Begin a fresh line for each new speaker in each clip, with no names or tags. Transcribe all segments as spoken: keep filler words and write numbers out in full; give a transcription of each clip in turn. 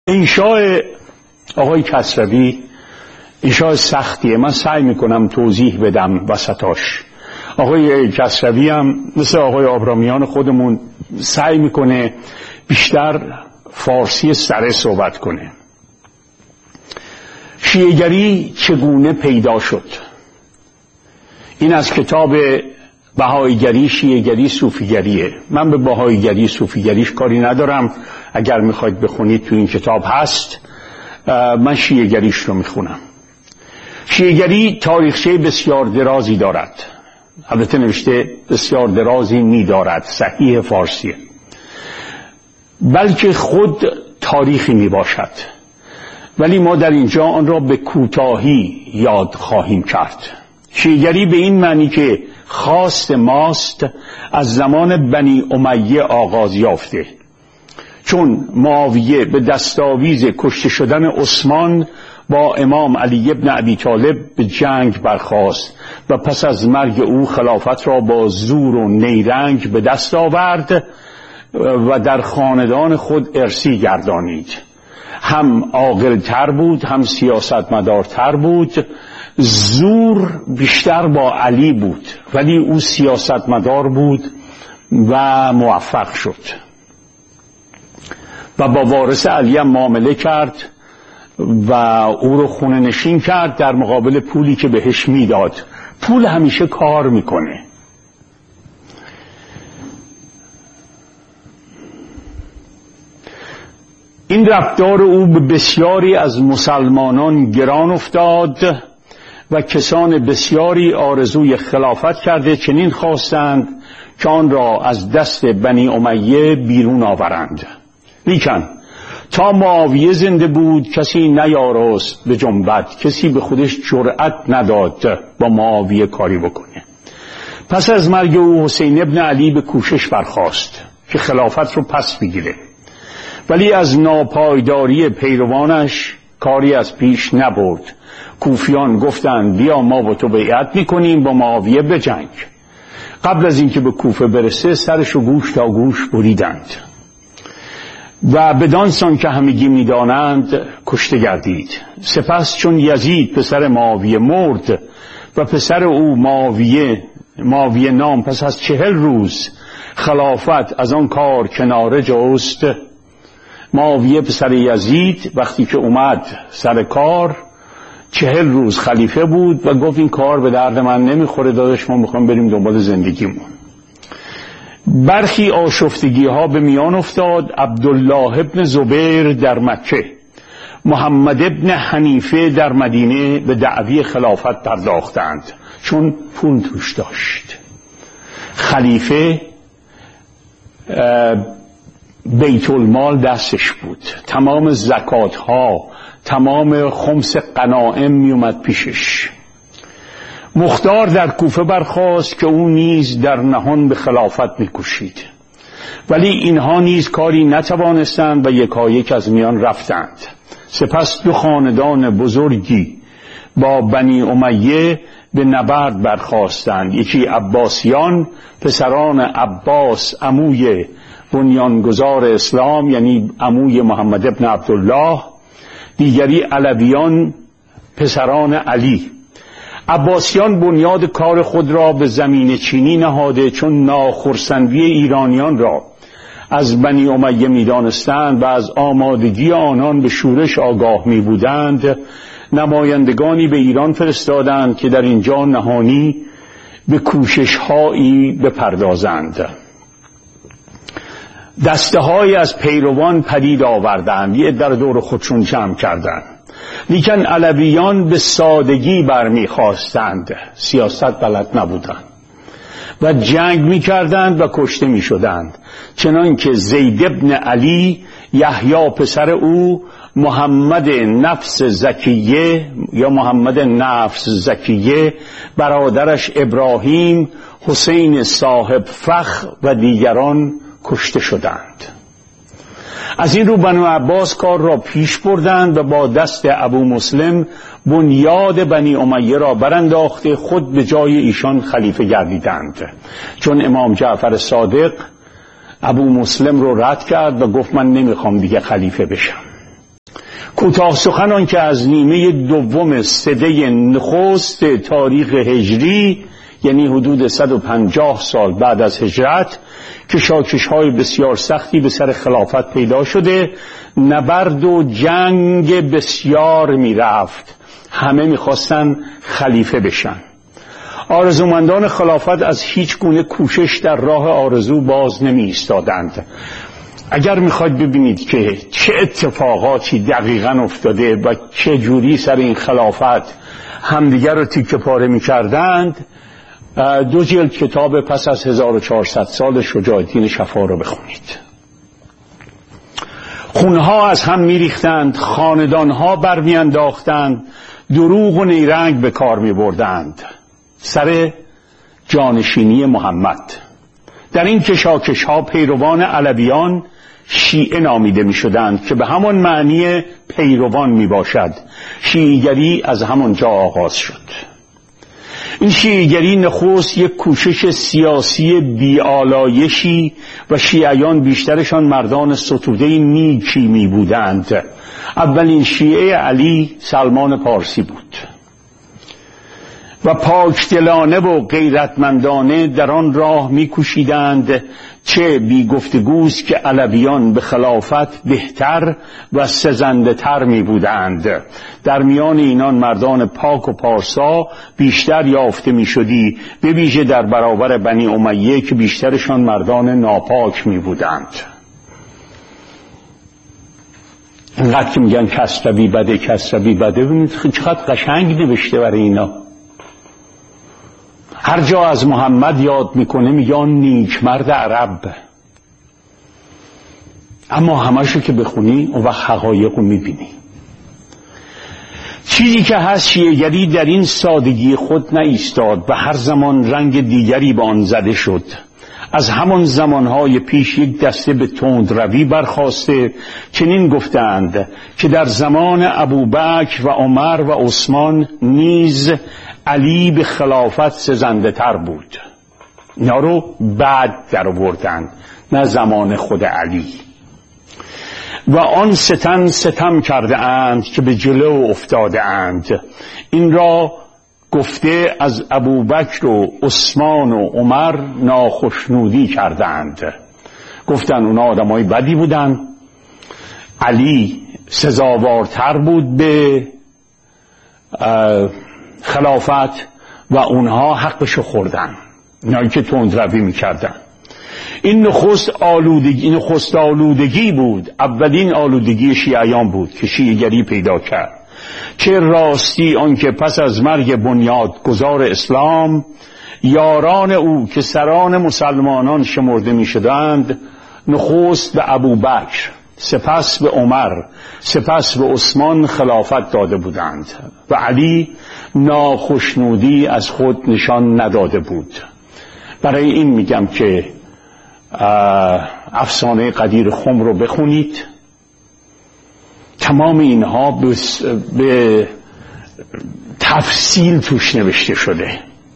انشاء آقای کسروی انشاء سختیه. من سعی میکنم توضیح بدم وسطاش. آقای کسروی هم مثل آقای آبرامیان خودمون سعی میکنه بیشتر فارسی سره صحبت کنه. شیعه‌گری چگونه پیدا شد؟ این از کتاب بهاییگری، شیعه‌گری، صوفیگریه. من به بهاییگری، صوفیگریش کاری ندارم. اگر میخواید بخونید تو این کتاب هست. من شیعه‌گریش رو میخونم. شیعه‌گری تاریخچه بسیار درازی دارد. البته نوشته بسیار درازی می‌دارد، صحیح فارسیه، بلکه خود تاریخی میباشد، ولی ما در اینجا آن را به کوتاهی یاد خواهیم کرد. شیعه‌گری به این معنی که خواست ماست از زمان بنی امیه آغاز یافته، چون معاویه به دستاویز کشته شدن عثمان با امام علی ابن ابی طالب به جنگ برخاست و پس از مرگ او خلافت را با زور و نیرنگ به دست آورد و در خاندان خود ارثی گردانید. هم عاقل‌تر بود، هم سیاستمدارتر بود. زور بیشتر با علی بود، ولی او سیاستمدار بود و موفق شد و با وارث علی هم معامله کرد و او رو خونه نشین کرد در مقابل پولی که بهش میداد. پول همیشه کار میکنه. این رفتار او به بسیاری از مسلمانان گران افتاد و کسان بسیاری آرزوی خلافت کرده چنین خواستند که آن را از دست بنی امیه بیرون آورند. لیکن تا معاویه زنده بود کسی نیارست به جنبت، کسی به خودش جرأت نداد با معاویه کاری بکنه. پس از مرگ او حسین ابن علی به کوشش برخاست که خلافت رو پس بگیره، ولی از ناپایداری پیروانش کاری از پیش نبرد. کوفیان گفتند بیا ما و تو بیعت میکنیم با معاویه بجنگ. قبل از اینکه به کوفه برسه سرش رو گوش تا گوش بریدند و بدانسان که همگی میدانند کشته گردید. سپس چون یزید پسر معاویه مرد و پسر او معاویه معاویه نام پس از چهل روز خلافت از آن کار کناره جست، معاویه پسر یزید وقتی که اومد سر کار چهل روز خلیفه بود و گفت این کار به درد من نمیخوره داداش، ما میخوام بریم دنبال زندگیمون. برخی آشفتگی ها به میان افتاد. عبدالله ابن زبیر در مکه، محمد ابن حنیفه در مدینه به دعوی خلافت پرداختند چون پول توش داشت. خلیفه بیت المال دستش بود، تمام زکات ها، تمام خمس غنایم میومد پیشش. مختار در کوفه برخاست که او نیز در نهان به خلافت میکوشید، ولی اینها نیز کاری نتوانستند و یکایک از میان رفتند. سپس دو خاندان بزرگی با بنی امیه به نبرد برخاستند. یکی عباسیان، پسران عباس عموی بنیانگذار اسلام یعنی عموی محمد ابن عبدالله، دیگری علویان پسران علی. عباسیان بنیاد کار خود را به زمین چینی نهاده، چون ناخرسندی ایرانیان را از بنی امیه می دانستند و از آمادگی آنان به شورش آگاه می بودند، نمایندگانی به ایران فرستادند که در اینجا نهانی به کوشش هایی بپردازند. دسته های از پیروان پدید آوردند، یه در دور خودشون جمع کردند. لیکن علویان به سادگی برمی خواستند، سیاست بلد نبودند و جنگ می کردند و کشته می شدند، چنان که زید ابن علی، یحیی پسر او، محمد نفس زکیه یا محمد نفس زکیه، برادرش ابراهیم، حسین صاحب فخ و دیگران کشته شدند. از این رو بنو عباس کار را پیش بردند و با دست ابو مسلم بنیاد بنی امیه را برانداخته خود به جای ایشان خلیفه گردیدند، چون امام جعفر صادق ابو مسلم رو رد کرد و گفت من نمیخوام دیگه خلیفه بشم. کوتاه سخن آن که از نیمه دوم سده نخست تاریخ هجری، یعنی حدود صد و پنجاه سال بعد از هجرت، که شاکش‌های بسیار سختی به سر خلافت پیدا شده، نبرد و جنگ بسیار میرفت، همه میخواستن خلیفه بشن. آرزومندان خلافت از هیچ گونه کوشش در راه آرزو باز نمی ایستادند. اگر میخواید ببینید که چه اتفاقاتی دقیقاً افتاده و چه جوری سر این خلافت همدیگر رو تیکه پاره میکردند، دو جلد کتاب پس از هزار و چهارصد سال شجاع الدین شفا رو بخونید. خونها از هم میریختند، خاندانها برمیانداختند، دروغ و نیرنگ به کار میبردند سر جانشینی محمد. در این کشاکش ها پیروان علویان شیعه نامیده می شدند که به همان معنی پیروان می باشد. شیعیگری از همان جا آغاز شد. این شیعیگری نخست یک کوشش سیاسی بیالایشی و شیعیان بیشترشان مردان ستوده نیکی می بودند. اولین شیعه علی سلمان پارسی بود و پاکدلانه و غیرتمندانه در آن راه می‌کوشیدند. چه بی گفتگوست که علویان به خلافت بهتر و سزنده‌تر می‌بودند. در میان اینان مردان پاک و پارسا بیشتر یافته می‌شدی، به ویژه در برابر بنی امیه که بیشترشان مردان ناپاک می‌بودند. اینقدر که میگن کسروی بده کسروی بده، ببینید چقدر قشنگ نوشته برای اینا. هر جا از محمد یاد میکنه میگه آن نیک مرد عرب، اما همشو که بخونی اون وقت حقایق رو میبینی. چیزی که هست شیعه‌گری در این سادگی خود نایستاد و هر زمان رنگ دیگری به آن زده شد. از همان زمانهای پیش یک دسته به تندروی برخاسته چنین گفتند که در زمان ابوبکر و عمر و عثمان نیز علی به خلافت سزنده تر بود. اینا رو بعد در آوردن، نه زمان خود علی. و آن ستن ستم کرده اند که به جلو افتاده اند. این را گفته از ابوبکر و عثمان و عمر ناخشنودی کردند. گفتن اونا آدمای بدی بودن، علی سزاوارتر بود به خلافت و اونها حقشو خوردن، اینایی که تندروی میکردن. این نخست آلودگی نخست آلودگی بود، اولین آلودگی شیعیان بود که شیعه‌گری پیدا کرد. چه راستی آنکه پس از مرگ بنیادگذار اسلام یاران او که سران مسلمانان شمرده می شدند نخست به ابوبکر، سپس به عمر، سپس به عثمان خلافت داده بودند و علی ناخشنودی از خود نشان نداده بود. برای این میگم که افسانه قدیر خم رو بخونید. تمام اینها به تفصیل توش نوشته شده.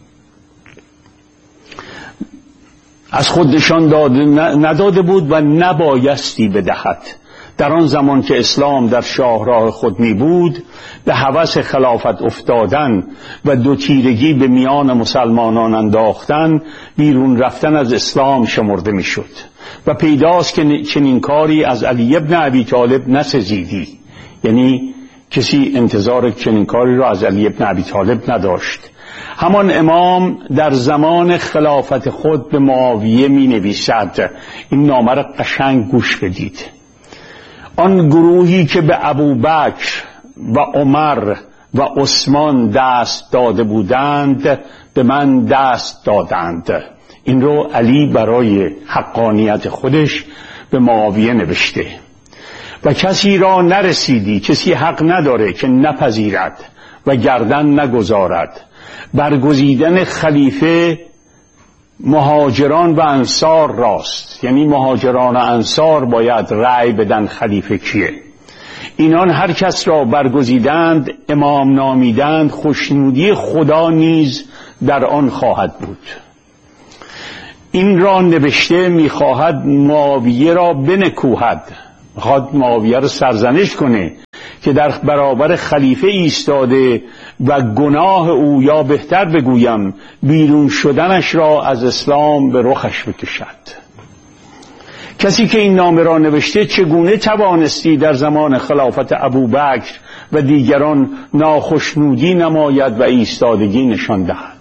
از خود نشان داده نداده بود و نبایستی بدهد. در آن زمان که اسلام در شاهراه خود می بود، به هوس خلافت افتادن و دو تیرگی به میان مسلمانان انداختن بیرون رفتن از اسلام شمرده می شد و پیداست که چنین کاری از علی ابن ابی طالب نسزیدی. یعنی کسی انتظار چنین کاری را از علی ابن ابی طالب نداشت. همان امام در زمان خلافت خود به معاویه می نویسد. این نامه را قشنگ گوش بدید. آن گروهی که به ابوبکر و عمر و عثمان دست داده بودند به من دست دادند. این رو علی برای حقانیت خودش به معاویه نوشته. و کسی را نرسیدی، کسی حق نداره که نپذیرد و گردن نگذارد. برگزیدن خلیفه مهاجران و انصار راست، یعنی مهاجران و انصار باید رأی بدن خلیفه کیه. اینان هر کس را برگزیدند، امام نامیدند، خوشنودی خدا نیز در آن خواهد بود. این را نوشته میخواهد معاویه را بنکوهد میخواد معاویه رو سرزنش کنه که در برابر خلیفه ایستاده و گناه او، یا بهتر بگویم بیرون شدنش را از اسلام به رخش بکشد. کسی که این نامه را نوشته چگونه توانستی در زمان خلافت ابوبکر و دیگران ناخشنودی نماید و ایستادگی نشان دهد؟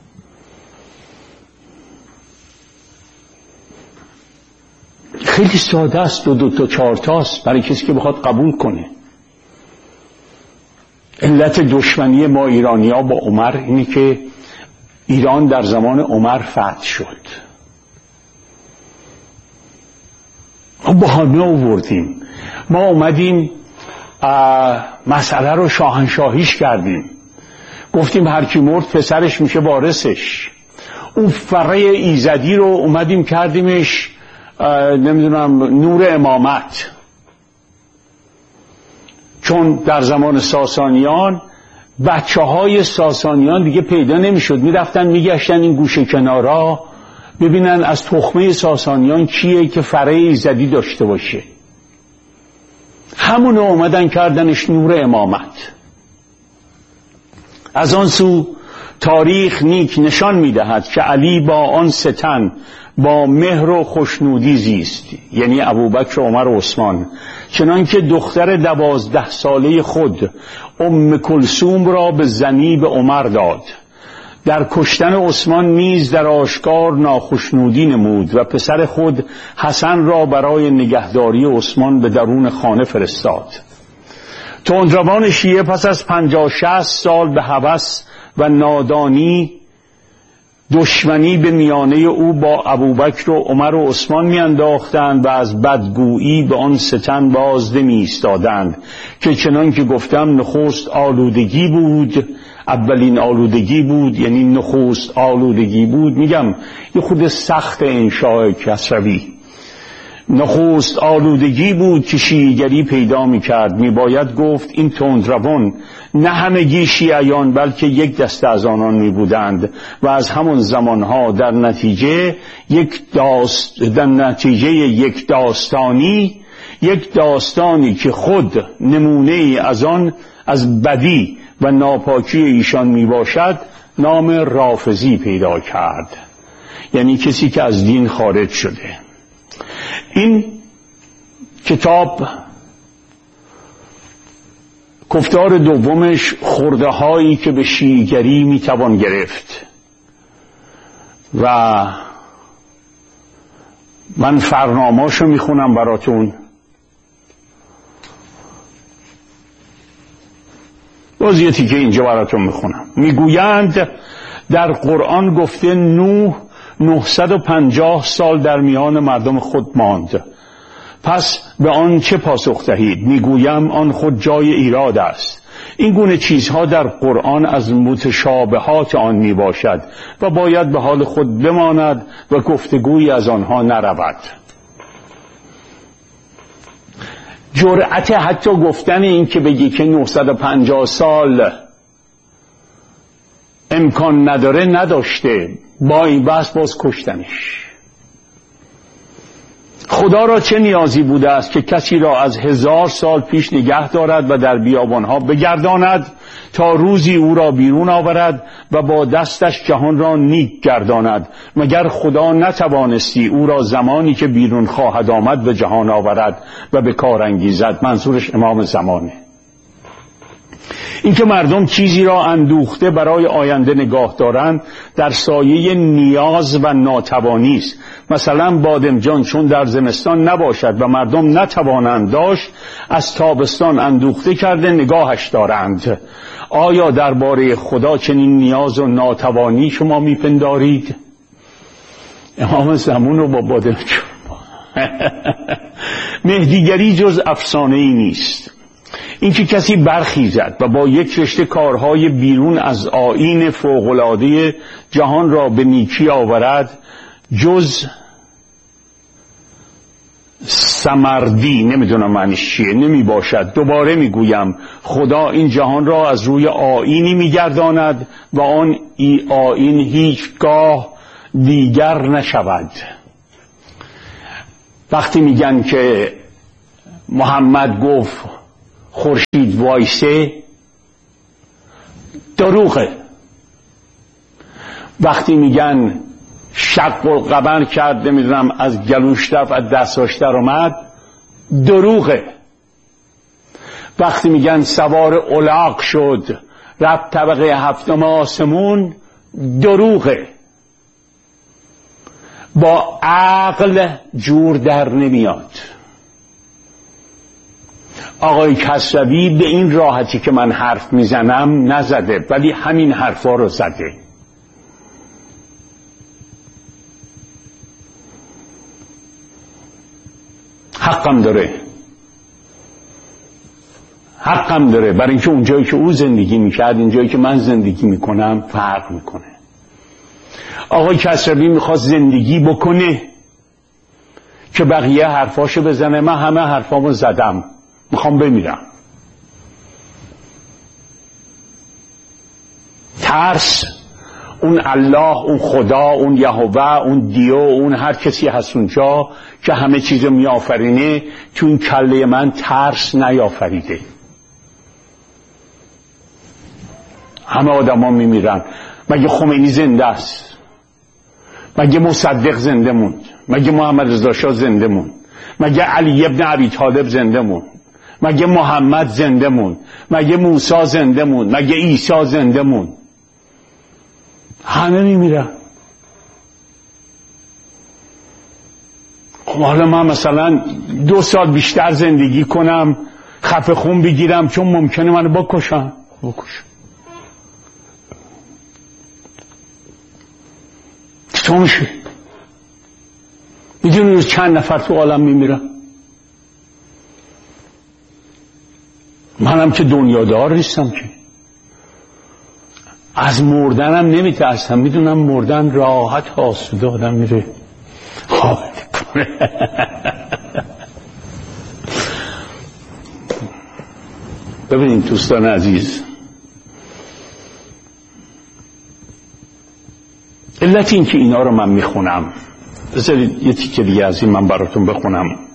خیلی ساده است، دو دو تا چهار تاست برای کسی که بخواد قبول کنه. علت دشمنی ما ایرانی‌ها با عمر اینه که ایران در زمان عمر فتح شد. ما بهانه آوردیم، ما اومدیم مسئله رو شاهنشاهیش کردیم، گفتیم هر کی مرد پسرش میشه وارثش. اون فره ایزدی رو اومدیم کردیمش نمیدونم نور امامت، چون در زمان ساسانیان بچه های ساسانیان دیگه پیدا نمیشد، میرفتن میگشتن این گوشه کنارا ببینن از تخمه ساسانیان کیه که فره ایزدی داشته باشه. همونو اومدن کردنش نور امامت. از آن سو تاریخ نیک نشان میدهد که علی با آن ستن با مهر و خوشنودی زیست، یعنی ابوبکر و عمر و عثمان، چنان که دختر دوازده ساله خود ام کلثوم را به زنی به عمر داد. در کشتن عثمان نیز در آشکار ناخشنودی نمود و پسر خود حسن را برای نگهداری عثمان به درون خانه فرستاد. تندروان شیعه پس از پنجاه شصت سال به هوس و نادانی دشمنی به میانه او با ابوبکر و عمر و عثمان میانداختند و از بدگویی به آن ستن باز نمی ایستادند که چنان که گفتم نخست آلودگی بود، اولین آلودگی بود، یعنی نخست آلودگی بود. میگم یه خود سخت انشاء کسروی. نخست آلودگی بود که شیعه‌گری پیدا میکرد. میباید گفت این تندروان نه همگی شیعیان بلکه یک دسته از آنان میبودند و از همون زمانها در نتیجه یک داست در نتیجه یک داستانی یک داستانی که خود نمونه ای از آن از بدی و ناپاکی ایشان میباشد نام رافضی پیدا کرد، یعنی کسی که از دین خارج شده. این کتاب گفتار دومش خرده هایی که به شیعه‌گری میتوان گرفت و من فرنامه‌اشو میخونم براتون. وضعیتی که اینجا براتون میخونم. میگویند در قرآن گفته نوح نهصد و پنجاه سال در میان مردم خود ماند، پس به آن چه پاسخ دهید؟ میگویم آن خود جای ایراد است. این گونه چیزها در قرآن از متشابهات آن می باشد و باید به حال خود بماند و گفتگویی از آنها نرود. جرأت حتی گفتن این که بگی که نهصد و پنجاه سال امکان نداره نداشته، با این بحث باز کشتنش. خدا را چه نیازی بوده است که کسی را از هزار سال پیش نگه دارد و در بیابانها بگرداند تا روزی او را بیرون آورد و با دستش جهان را نیک گرداند؟ مگر خدا نتوانستی او را زمانی که بیرون خواهد آمد به جهان آورد و به کار انگیزد؟ منظورش امام زمانه. اینکه مردم چیزی را اندوخته برای آینده نگاه دارند در سایه نیاز و ناتوانی است. مثلا بادمجان چون در زمستان نباشد و مردم نتوانند داشت، از تابستان اندوخته کرده نگاهش دارند. آیا درباره خدا چنین نیاز و ناتوانی شما میپندارید؟ امام زمان رو با بادمجان مهدیگری جز افسانه ای نیست. اینکه کسی برخیزد و با یک رشته کارهای بیرون از آیین فوق‌العاده جهان را به نیکی آورد جز سمردی، نمیدونم معنیش چیه، نمی باشد. دوباره میگویم خدا این جهان را از روی آیینی میگرداند و آن ای آیین هیچگاه دیگر نشود. وقتی میگن که محمد گفت خورشید وایسه، دروغه. وقتی میگن شق القمر کرد، نمیدونم از گلوش رفت از دستاش در اومد، دروغه. وقتی میگن سوار الاغ شد رفت طبقه هفتم آسمون، دروغه. با عقل جور در نمیاد. آقای کسروی به این راحتی که من حرف میزنم نزده، ولی همین حرفا رو زده. حقم داره، حقم داره، برای اینکه اونجایی که او زندگی میکرد اینجایی که من زندگی میکنم فرق میکنه. آقای کسروی میخواست زندگی بکنه که بقیه حرفاشو بزنه. من همه حرفامو زدم، میخوام بمیرم. ترس، اون الله، اون خدا، اون یهوه، اون دیو، اون هر کسی هست اونجا که همه چیزو میآفرینه، تو این کله من ترس نیافریده. همه آدم ها میمیرن. مگه خمینی زنده است؟ مگه مصدق زنده موند؟ مگه محمد رضا شاه زنده موند؟ مگه علی ابن ابی طالب زنده موند؟ مگه محمد زنده موند؟ مگه موسی زنده موند؟ مگه عیسی زنده موند؟ همه میمیرن. خب حالا من مثلا دو سال بیشتر زندگی کنم، خفه خون بگیرم چون ممکنه منو بکشم. بکشم چطور میشه؟ میدونی چند نفر تو عالم میمیرن؟ منم که دنیادار نیستم که، از مردنم نمیترسم. میدونم مردن راحت آسوده آدم میره خواب میکنه. ببینید دوستان عزیز، علت این که اینا رو من میخونم، بذارید یه تیکه دیگه از این من براتون بخونم.